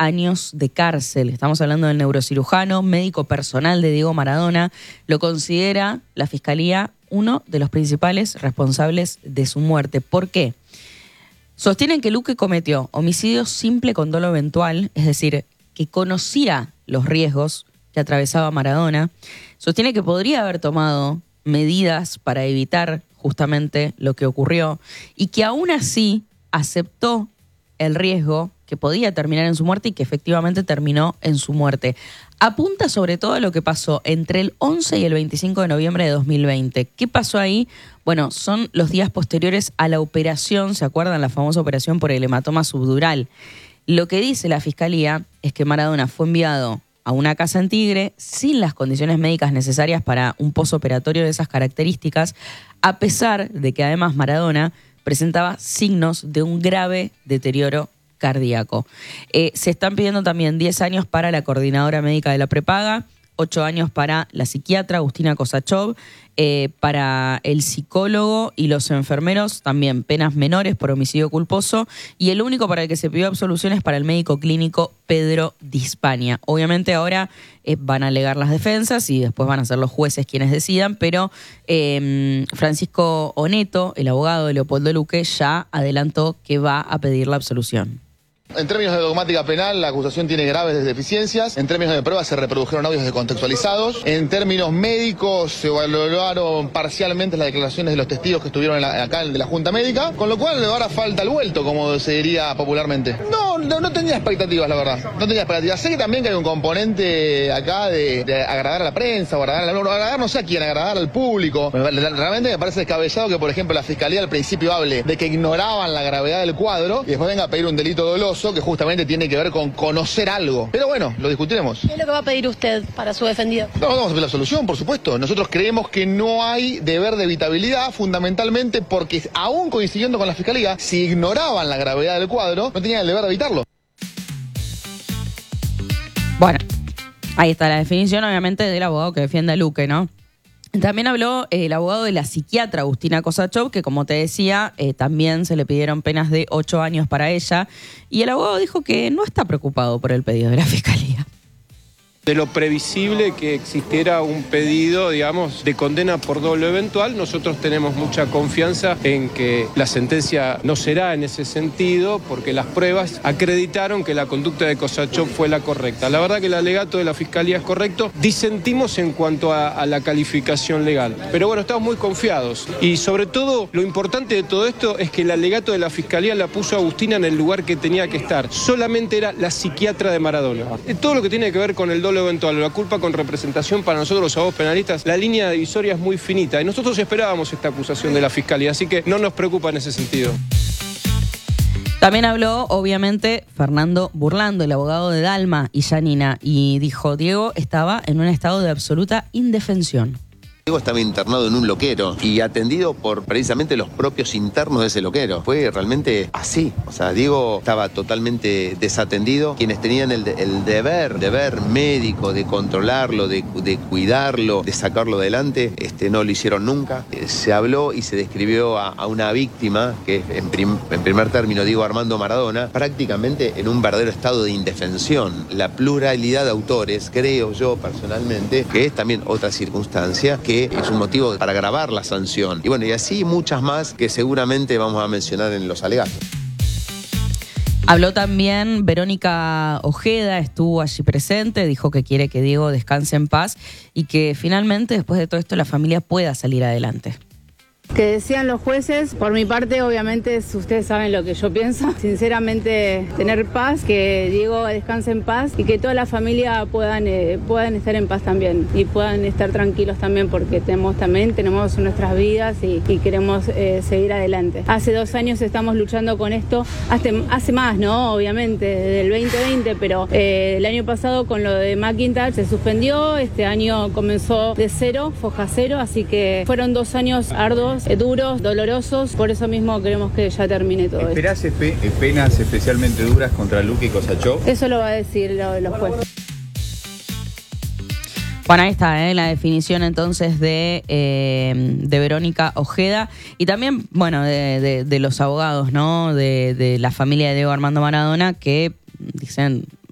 años de cárcel. Estamos hablando del neurocirujano, médico personal de Diego Maradona. Lo considera la Fiscalía uno de los principales responsables de su muerte. ¿Por qué? Sostienen que Luque cometió homicidio simple con dolo eventual, es decir, que conocía los riesgos que atravesaba Maradona. Sostiene que podría haber tomado medidas para evitar justamente lo que ocurrió y que aún así aceptó el riesgo que podía terminar en su muerte y que efectivamente terminó en su muerte. Apunta sobre todo a lo que pasó entre el 11 y el 25 de noviembre de 2020. ¿Qué pasó ahí? Bueno, son los días posteriores a la operación, ¿se acuerdan? La famosa operación por el hematoma subdural. Lo que dice la Fiscalía es que Maradona fue enviado a una casa en Tigre sin las condiciones médicas necesarias para un posoperatorio de esas características, a pesar de que además Maradona presentaba signos de un grave deterioro cardíaco. Se están pidiendo también 10 años para la coordinadora médica de la prepaga, 8 años para la psiquiatra Agustina Kosachov, para el psicólogo y los enfermeros también penas menores por homicidio culposo, y el único para el que se pidió absolución es para el médico clínico Pedro Di Spagna. Obviamente ahora van a alegar las defensas y después van a ser los jueces quienes decidan, pero Francisco Oneto, el abogado de Leopoldo Luque, ya adelantó que va a pedir la absolución. En términos de dogmática penal, la acusación tiene graves deficiencias. En términos de pruebas, se reprodujeron audios descontextualizados. En términos médicos, se evaluaron parcialmente las declaraciones de los testigos que estuvieron acá de la Junta Médica, con lo cual ahora falta el vuelto, como se diría popularmente. No tenía expectativas, la verdad. No tenía expectativas. Sé que también que hay un componente acá de agradar a la prensa, o agradar no sé a quién, agradar al público. Realmente me parece descabellado que, por ejemplo, la Fiscalía al principio hable de que ignoraban la gravedad del cuadro y después venga a pedir un delito doloso que justamente tiene que ver con conocer algo. Pero bueno, lo discutiremos. ¿Qué es lo que va a pedir usted para su defendido? No, vamos a pedir la absolución, por supuesto. Nosotros creemos que no hay deber de evitabilidad, fundamentalmente porque, aún coincidiendo con la Fiscalía, si ignoraban la gravedad del cuadro, no tenían el deber de evitarlo. Bueno, ahí está la definición, obviamente, del abogado que defiende a Luque, ¿no? También habló el abogado de la psiquiatra Agustina Kosachov, que como te decía, también se le pidieron penas de 8 años para ella. Y el abogado dijo que no está preocupado por el pedido de la Fiscalía. De lo previsible que existiera un pedido, digamos, de condena por dolo eventual, nosotros tenemos mucha confianza en que la sentencia no será en ese sentido, porque las pruebas acreditaron que la conducta de Kosachov fue la correcta. La verdad que el alegato de la Fiscalía es correcto. Disentimos en cuanto a la calificación legal, pero bueno, estamos muy confiados. Y sobre todo, lo importante de todo esto es que el alegato de la Fiscalía la puso a Agustina en el lugar que tenía que estar. Solamente era la psiquiatra de Maradona. Todo lo que tiene que ver con el dolo eventual o la culpa con representación, para nosotros los abogados penalistas, la línea divisoria es muy finita y nosotros esperábamos esta acusación de la Fiscalía, así que no nos preocupa en ese sentido. También habló, obviamente, Fernando Burlando, el abogado de Dalma y Janina, y dijo: Diego estaba en un estado de absoluta indefensión. Diego estaba internado en un loquero y atendido por precisamente los propios internos de ese loquero. Fue realmente así. O sea, Diego estaba totalmente desatendido. Quienes tenían el deber médico de controlarlo, de cuidarlo, de sacarlo adelante, no lo hicieron nunca. Se habló y se describió a una víctima, que es en primer término Diego Armando Maradona, prácticamente en un verdadero estado de indefensión. La pluralidad de autores, creo yo personalmente, que es también otra circunstancia, que es un motivo para agravar la sanción. Y bueno, y así muchas más que seguramente vamos a mencionar en los alegatos. Habló también Verónica Ojeda, estuvo allí presente, dijo que quiere que Diego descanse en paz y que finalmente, después de todo esto, la familia pueda salir adelante. Que decían los jueces, por mi parte, obviamente, ustedes saben lo que yo pienso. Sinceramente, tener paz, que Diego descanse en paz y que toda la familia puedan estar en paz también y puedan estar tranquilos también, porque tenemos nuestras vidas y queremos seguir adelante. Hace 2 años estamos luchando con esto, hace más, ¿no? Obviamente, desde el 2020, pero el año pasado con lo de McIntyre se suspendió, este año comenzó de cero, foja cero, así que fueron 2 años arduos, duros, dolorosos, por eso mismo queremos que ya termine todo esto. ¿Esperás penas especialmente duras contra Luque y Kosachov? Eso lo va a decir los jueces. Bueno, ahí está la definición entonces de Verónica Ojeda y también, bueno, de los abogados, ¿no? De la familia de Diego Armando Maradona, que dicen